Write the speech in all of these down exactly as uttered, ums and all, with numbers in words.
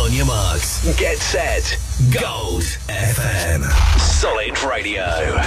On your marks, get set, Gold F M. Solid Radio.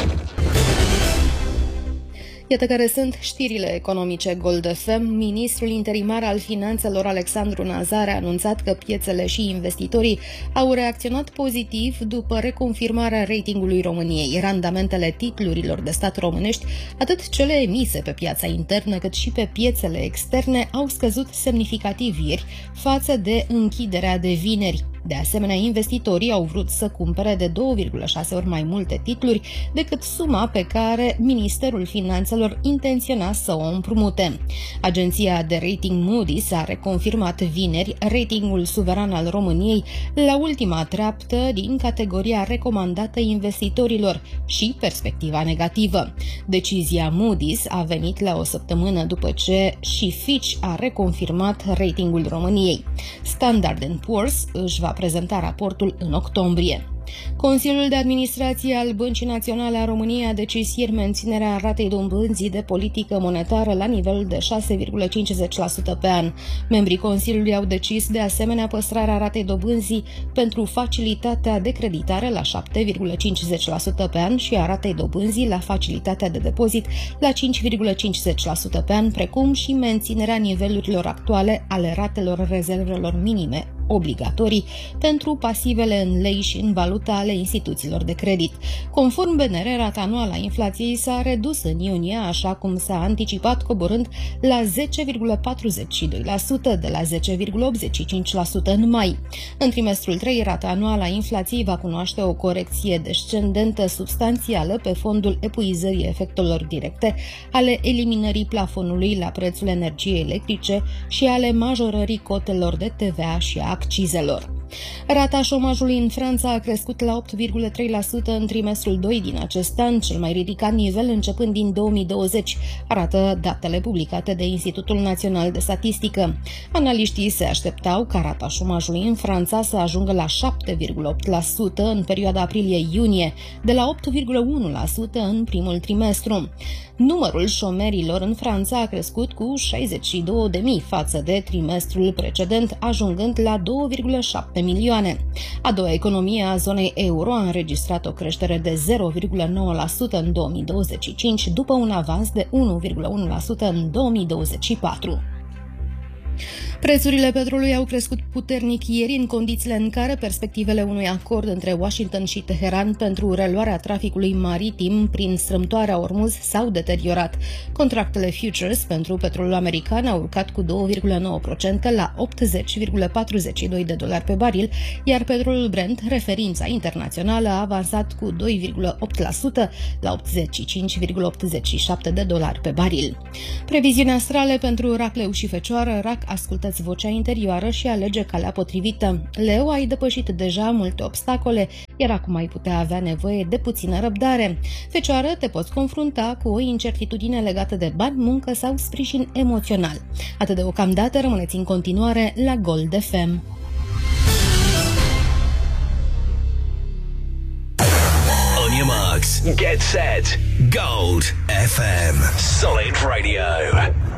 Iată care sunt știrile economice Gold F M. Ministrul interimar al Finanțelor Alexandru Nazar a anunțat că piețele și investitorii au reacționat pozitiv după reconfirmarea ratingului României. Randamentele titlurilor de stat românești, atât cele emise pe piața internă cât și pe piețele externe, au scăzut semnificativ ieri față de închiderea de vineri. De asemenea, investitorii au vrut să cumpere de două virgulă șase ori mai multe titluri decât suma pe care Ministerul Finanțelor intenționa să o împrumute. Agenția de rating Moody's a reconfirmat vineri ratingul suveran al României la ultima treaptă din categoria recomandată investitorilor și perspectiva negativă. Decizia Moody's a venit la o săptămână după ce și Fitch a reconfirmat ratingul României. Standard and Poor's își va prezenta raportul în octombrie. Consiliul de Administrație al Băncii Naționale a României a decis ieri menținerea ratei dobânzii de politică monetară la nivelul de șase virgulă cincizeci la sută pe an. Membrii Consiliului au decis de asemenea păstrarea ratei dobânzii pentru facilitatea de creditare la șapte virgulă cincizeci la sută pe an și a ratei dobânzii la facilitatea de depozit la cinci virgulă cincizeci la sută pe an, precum și menținerea nivelurilor actuale ale ratelor rezervelor minime obligatorii pentru pasivele în lei și în valută ale instituțiilor de credit. Conform B N R, rata anuală a inflației s-a redus în iunie, așa cum s-a anticipat, coborând la zece virgulă patruzeci și doi la sută de la zece virgulă optzeci și cinci la sută în mai. În trimestrul trei, rata anuală a inflației va cunoaște o corecție descendentă substanțială pe fondul epuizării efectelor directe, ale eliminării plafonului la prețul energiei electrice și ale majorării cotelor de T V A și a accizelor. Rata șomajului în Franța a crescut la opt virgulă trei la sută în trimestrul doi din acest an, cel mai ridicat nivel începând din două mii douăzeci, arată datele publicate de Institutul Național de Statistică. Analiștii se așteptau ca rata șomajului în Franța să ajungă la șapte virgulă opt la sută în perioada aprilie-iunie, de la opt virgulă unu la sută în primul trimestru. Numărul șomerilor în Franța a crescut cu șaizeci și două de mii față de trimestrul precedent, ajungând la două virgulă șapte milioane. A doua economie a zonei euro a înregistrat o creștere de zero virgulă nouă la sută în două mii douăzeci și cinci, după un avans de unu virgulă unu la sută în două mii douăzeci și patru. Prețurile petrolului au crescut puternic ieri, în condițiile în care perspectivele unui acord între Washington și Teheran pentru reluarea traficului maritim prin strâmtoarea Ormuz s-au deteriorat. Contractele futures pentru petrolul american au urcat cu două virgulă nouă la sută la optzeci virgulă patruzeci și doi de dolari pe baril, iar petrolul Brent, referința internațională, a avansat cu doi virgulă opt la sută la optzeci și cinci virgulă optzeci și șapte de dolari pe baril. Previziuni astrale pentru Racleu și Fecioară. Rac, ascultă vocea interioară și alege calea potrivită. Leu, ai depășit deja multe obstacole, iar acum ai putea avea nevoie de puțină răbdare. Fecioară, te poți confrunta cu o incertitudine legată de bani, muncă sau sprijin emoțional. Atât deocamdată, rămâneți în continuare la Gold F M. On your marks, get set, Gold F M. Solid Radio.